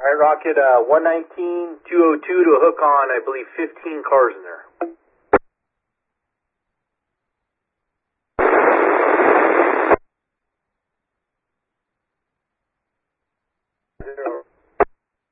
All right, Rocket, 119-202 to a hook on, I believe, 15 cars in there.